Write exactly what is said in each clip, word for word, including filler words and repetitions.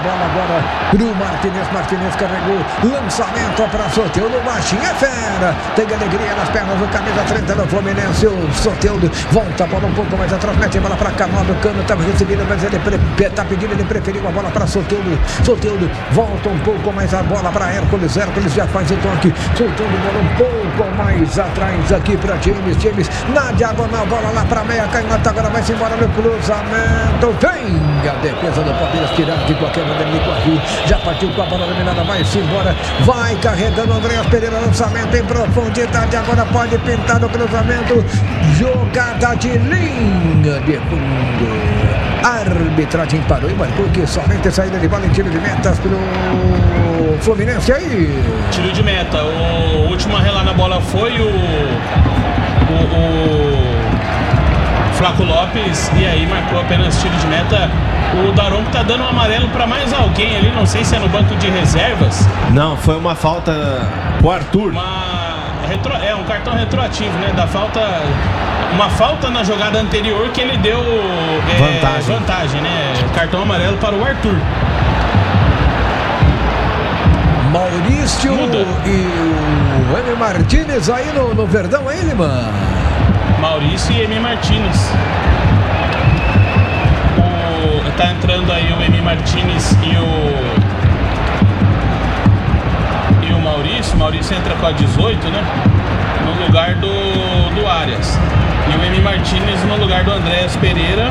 bola agora pro Martinez. Martinez carregou, lançamento para Soteldo, baixinho é fera, tem alegria nas pernas do camisa trinta do Fluminense. O Soteldo volta a bola um pouco mais atrás, mete a bola para Canoa, o Cano estava recebendo, mas ele está pedindo, ele preferiu a bola para Soteldo. Soteldo volta um pouco mais a bola para Hércules. Hércules já faz o toque, soltando bola um pouco mais atrás aqui para James. James na diagonal, bola lá para meia, canhota, agora vai-se embora no cruzamento. Vem a defesa do Palmeiras tirar de qualquer maneira, ele corriu, já partiu com a bola dominada, vai-se embora, vai carregando Andréas Pereira, lançamento em profundidade, agora pode pintar no cruzamento, jogada de linha de fundo. A arbitragem parou e marcou que somente saída de bola em tiro de metas pro Fluminense aí. Tiro de meta, o último a relar na bola foi o, o, o Flaco Lopes, e aí marcou apenas tiro de meta. O Daronco tá dando um amarelo para mais alguém ali, não sei se é no banco de reservas. Não, foi uma falta pro Arthur. Uma retro, é um cartão retroativo, né? Da falta, uma falta na jogada anterior que ele deu é, vantagem. vantagem, né? Cartão amarelo para o Arthur. Maurício Muda. E o M. Martinez aí no, no Verdão, aí, Lima. Maurício e M. Martinez. O, tá entrando aí o M. Martinez e o e o Maurício. Maurício entra com a dezoito, né? No lugar do, do Arias. E o M. Martinez no lugar do Andréas Pereira.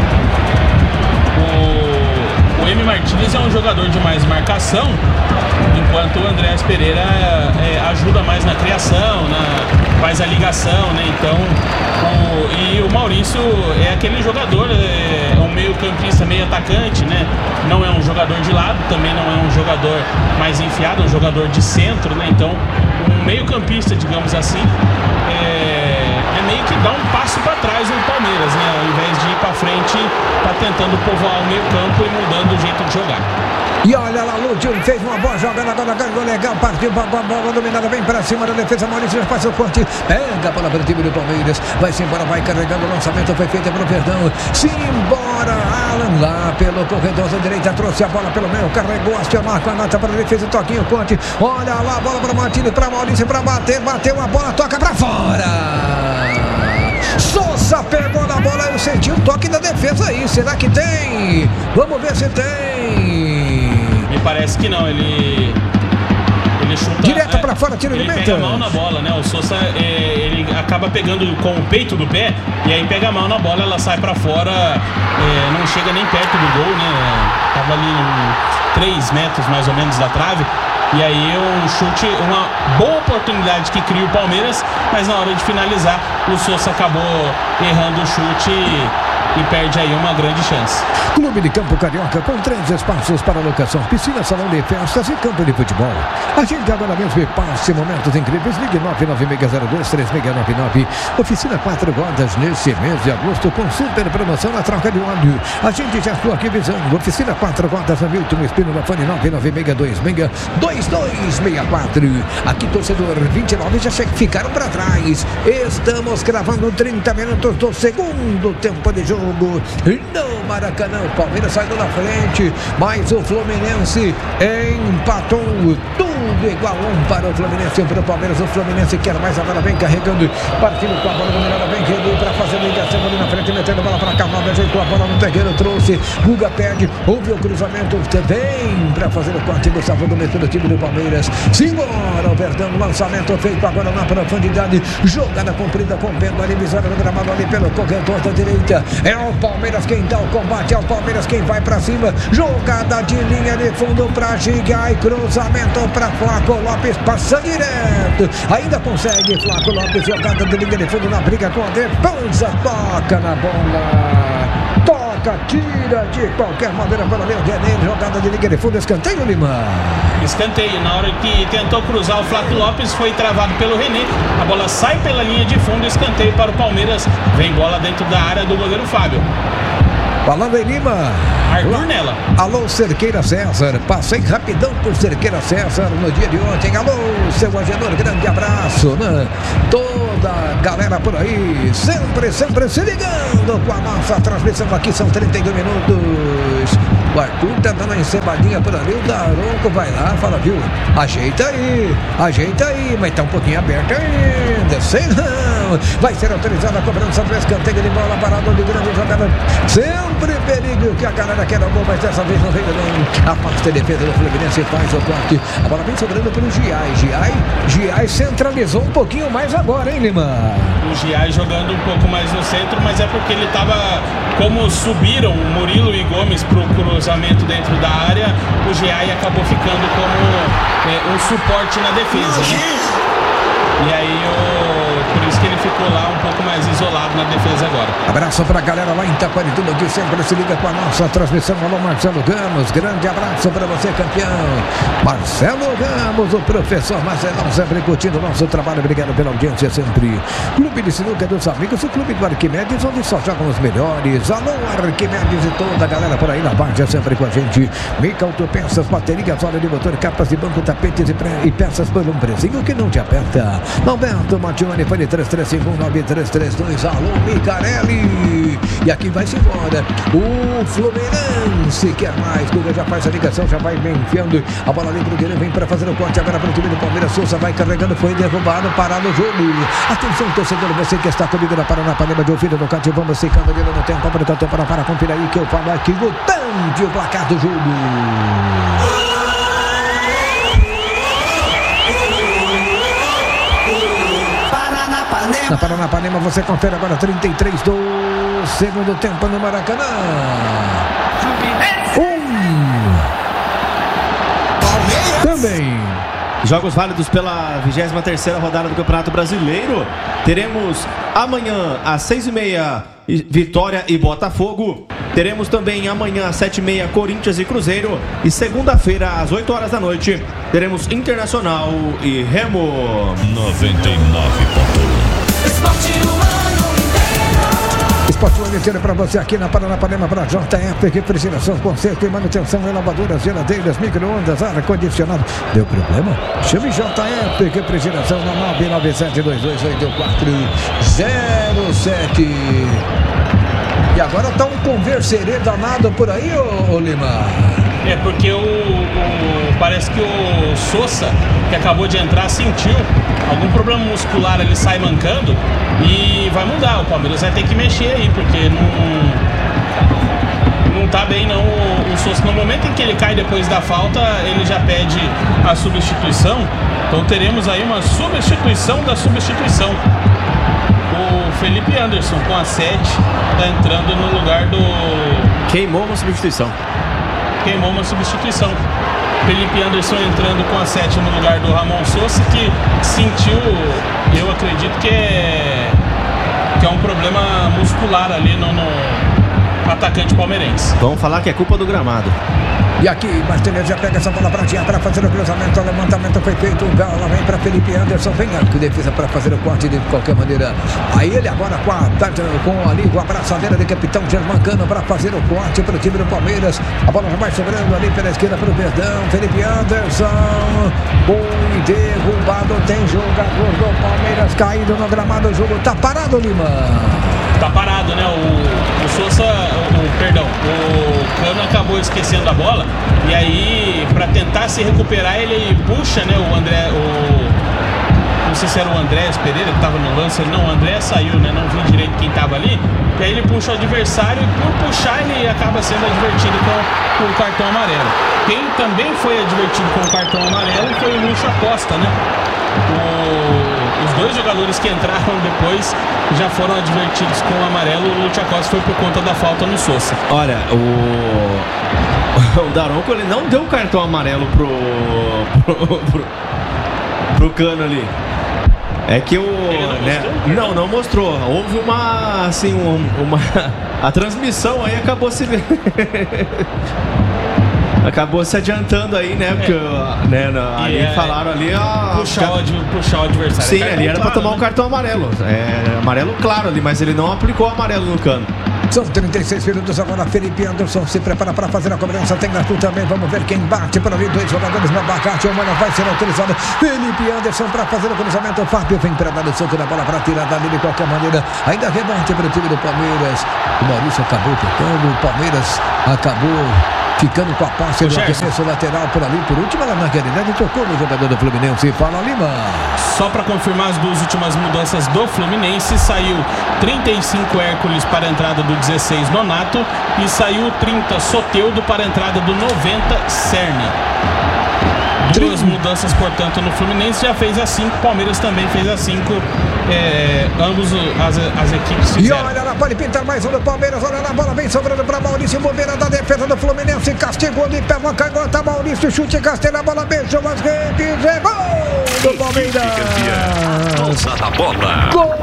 O, o M. Martinez é um jogador de mais marcação, enquanto o Andréas Pereira é, ajuda mais na criação, na, faz a ligação, né? Então, o, e o Maurício é aquele jogador, é, é um meio campista, meio atacante, né? Não é um jogador de lado, também não é um jogador mais enfiado, é um jogador de centro, né? Então, um meio campista, digamos assim, é, é meio que dá um passo para trás no Palmeiras, né? Ao invés de ir para frente, tá tentando povoar o meio campo e mudando o jeito de jogar. E olha lá, Lúcio fez uma boa jogada, agora ganhou legal, partiu, a bola dominada, vem pra cima da defesa, Maurício já faz o corte, pega a bola para o time do Palmeiras, vai-se embora, vai carregando, o lançamento foi feito pro Verdão, simbora, Alan lá pelo corredor da direita, trouxe a bola pelo meio, carregou, acionou com a nota para a defesa, toquinho, corte, olha lá, a bola para Martins, para Maurício, para bater, bateu a bola, toca para fora. Sousa pegou na bola, eu senti o toque da defesa aí, será que tem? Vamos ver se tem. Me parece que não, ele ele chuta direto é, para fora, tiro de meta. Ele pega a mão na bola, né? O Sousa é, ele acaba pegando com o peito do pé e aí pega a mão na bola, ela sai para fora, é, não chega nem perto do gol, né? Tava ali em três metros mais ou menos da trave. E aí um chute, uma boa oportunidade que cria o Palmeiras, mas na hora de finalizar o Sousa acabou errando o chute e, e perde aí uma grande chance. Clube de Campo Carioca com três espaços para locação, piscina, salão de festas e campo de futebol. Agende agora mesmo e passe momentos incríveis. Ligue nove nove seis zero dois três seis nove nove. Oficina Quatro Rodas nesse mês de agosto com super promoção na troca de óleo. A gente já estou aqui visando. Oficina Quatro Rodas na Milton Espino, na fone nove nove seis dois seis dois dois seis quatro. Aqui, torcedor, vinte e nove já ficaram para trás. Estamos gravando trinta minutos do segundo tempo de jogo no Maracanã. O Palmeiras saiu na frente, mas o Fluminense empatou tudo igual, um para o Fluminense, um para o Palmeiras. O Fluminense quer mais, agora vem carregando, partindo com a bola dominada, vem Redu para fazer a ligação ali na frente, metendo a bola para cá, ajeitou a bola no terreno, trouxe, Guga perde, houve o cruzamento, vem para fazer o corte do salvo do meio do time do Palmeiras. Simbora, o Verdão, lançamento feito agora na profundidade, jogada comprida com o pé ali, visória do gramado ali pelo corredor da direita. É o Palmeiras quem dá o combate, é o Palmeiras quem vai pra cima, jogada de linha de fundo pra Giga e cruzamento pra Flaco Lopes, passa direto, ainda consegue Flaco Lopes, jogada de linha de fundo na briga com a defesa, toca na bola, toca, tira de qualquer maneira pela linha de jogada de linha de fundo, escanteio, Lima. Escanteio, na hora que tentou cruzar o Flaco Lopes, foi travado pelo René, a bola sai pela linha de fundo, escanteio para o Palmeiras, vem bola dentro da área do goleiro Fábio. Falando em Lima, Arthur nela. Alô, Cerqueira César, passei rapidão por Cerqueira César no dia de ontem. Alô, seu Agenor, grande abraço, né? Toda a galera por aí, sempre, sempre se ligando com a nossa transmissão aqui, são trinta e dois minutos. O Arthur tá dando uma encebadinha por ali. O Daronco vai lá, fala, viu? Ajeita aí, ajeita aí, mas tá um pouquinho aberto ainda. Sei não. Vai ser autorizada a cobrança do escanteio de bola parada de grande jogada. Sempre perigo que a galera quer o gol, mas dessa vez não veio não. Afasta a defesa do Fluminense e faz o corte. A bola vem sobrando pelo Giai. Giai, Giai centralizou um pouquinho mais agora, hein, Lima? O Giai jogando um pouco mais no centro, mas é porque ele tava, como subiram Murilo e Gomes pro cruzamento dentro da área, o Giai acabou ficando como é, um suporte na defesa, né? E aí, o... por isso que ele ficou lá um pouco mais isolado na defesa agora. Abraço pra galera lá em Taquarituba que sempre se liga com a nossa transmissão. Alô, Marcelo Gamos, grande abraço pra você, campeão. Marcelo Gamos, o professor Marcelão, sempre curtindo o nosso trabalho. Obrigado pela audiência sempre. Clube de Sinuca dos Amigos, o Clube do Arquimedes, onde só jogam os melhores. Alô, Arquimedes e toda a galera por aí na baixa, sempre com a gente. Mica Autopeças, baterias, óleo de motor, capas de banco, tapetes e, pre... e peças por um precinho que não te aperta. Alberto Matione, foi de três três cinco um nove três três dois. Alô, Micarelli. E aqui vai-se embora o Fluminense quer mais. Guga já faz a ligação, já vai bem enfiando a bola ali pro Guilherme, vem para fazer o corte agora para o time do Palmeiras. Souza vai carregando, foi derrubado, parado o jogo. Atenção, torcedor, você que está comigo na Paranapanema de ouvido no Cate, vamos secando ali no tempo para o canto para para conferir aí que eu falo aqui votante o placar do jogo. Na Paranapanema você confere agora trinta e três do segundo tempo no Maracanã. Um. Também. Jogos válidos pela vigésima terceira rodada do Campeonato Brasileiro. Teremos amanhã às seis e meia Vitória e Botafogo. Teremos também amanhã às sete e meia Corinthians e Cruzeiro. E segunda-feira às oito horas da noite teremos Internacional e Remo. noventa e nove ponto um. Esporte Humano inteiro para você aqui na Paranapanema para J F, refrigeração, conserto e manutenção em lavadoras, geladeiras, micro-ondas, ar-condicionado. Deu problema? Chame J F, refrigeração na nove nove sete dois dois oito quatro zero sete. E agora tá um converserê danado por aí, ô, ô Lima? É porque o, o parece que o Souza, que acabou de entrar, sentiu algum problema muscular, ele sai mancando e vai mudar. O Palmeiras vai ter que mexer aí, porque não, não tá bem não o, o Souza. No momento em que ele cai depois da falta, ele já pede a substituição. Então teremos aí uma substituição da substituição. O Felipe Anderson com a sete tá entrando no lugar do... Queimou uma substituição. Queimou uma substituição. Felipe Anderson entrando com a sete no lugar do Ramon Souza, que sentiu, eu acredito que é, que é um problema muscular ali no, no atacante palmeirense. Vamos falar que é culpa do gramado. E aqui, Martinez já pega essa bola pra Tia para fazer o cruzamento. O levantamento foi feito. Ela vem para Felipe Anderson. Vem aqui, defesa para fazer o corte de qualquer maneira. Aí ele agora com a, com ali, com a braçadeira de capitão Germancano para fazer o corte para o time do Palmeiras. A bola já vai sobrando ali pela esquerda para o Verdão. Felipe Anderson. Foi derrubado. Tem jogador do Palmeiras caído no gramado. O jogo tá parado, Lima. Tá parado, né? O, o Souza, o, perdão, o Cano acabou esquecendo a bola. E aí, para tentar se recuperar, ele puxa, né? O André, o, não sei se era o Andrés Pereira que estava no lance. Não, o André saiu, né? Não vi direito quem estava ali. E aí ele puxa o adversário e por puxar ele acaba sendo advertido com, com o cartão amarelo. Quem também foi advertido com o cartão amarelo foi o Lúcio Acosta, né? O, os dois jogadores que entraram depois já foram advertidos com o amarelo. O Lúcio Acosta foi por conta da falta no Souza. Olha, o, o Daronco, ele não deu cartão amarelo pro, pro, pro, pro Cano ali. É que o... Não, né, mostrou, não, não mostrou. Houve uma, assim, um, uma... A transmissão aí acabou se... Acabou se adiantando aí, né? Porque é. né, ali é, falaram ali... Ó, puxar, o, ad, puxar o adversário. Sim, ali era claro, pra tomar um né? cartão amarelo. É, amarelo claro ali, mas ele não aplicou amarelo no Cano. São trinta e seis minutos agora. Felipe Anderson se prepara para fazer a cobrança. Tem Arthur também. Vamos ver quem bate por ali. Dois jogadores no abacate. O Mano vai ser autorizado. Felipe Anderson para fazer o cruzamento. O Fábio vem para dar o soco da bola para tirar dali de qualquer maneira. Ainda rebate para o time do Palmeiras. O Maurício acabou tocando. O Palmeiras acabou ficando com a posse do arremesso lateral por ali. Por último, ela na realidade tocou no jogador do Fluminense. Fala, Lima. Só para confirmar as duas últimas mudanças do Fluminense, saiu trinta e cinco Hércules para a entrada do dezesseis Nonato e saiu trinta Soteldo para a entrada do noventa Cerny. Duas mudanças, portanto, no Fluminense. Já fez a cinco, Palmeiras também fez a cinco. É, ambos as, as equipes fizeram. E olha lá, pode pintar mais um do Palmeiras. Olha lá, a bola vem sobrando para Maurício Bobeira da defesa do Fluminense. Castigou de pé, uma canhota. Maurício, chute, Castelo, a bola beijou as redes. É gol do Palmeiras. Bolsa da bola. Gol